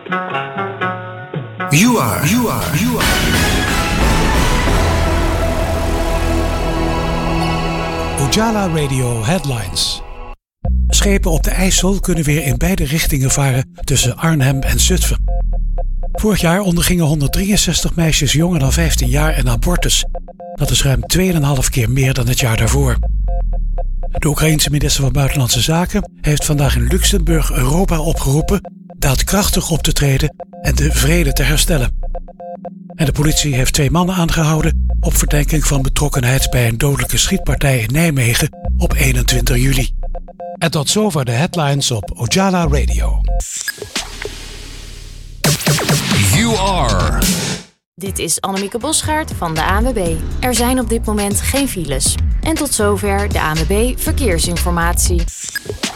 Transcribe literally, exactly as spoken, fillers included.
You are, you are, you are. Ojala Radio Headlines. Schepen op de IJssel kunnen weer in beide richtingen varen tussen Arnhem en Zutphen. Vorig jaar ondergingen honderddrieënzestig meisjes jonger dan vijftien jaar een abortus. Dat is ruim twee komma vijf keer meer dan het jaar daarvoor. De Oekraïense minister van Buitenlandse Zaken heeft vandaag in Luxemburg Europa opgeroepen daadkrachtig op te treden en de vrede te herstellen. En de politie heeft twee mannen aangehouden op verdenking van betrokkenheid bij een dodelijke schietpartij in Nijmegen op eenentwintig juli. En tot zover de headlines op Ojala Radio. You are. Dit is Annemieke Bosgaard van de A N W B. Er zijn op dit moment geen files. En tot zover de A N W B Verkeersinformatie.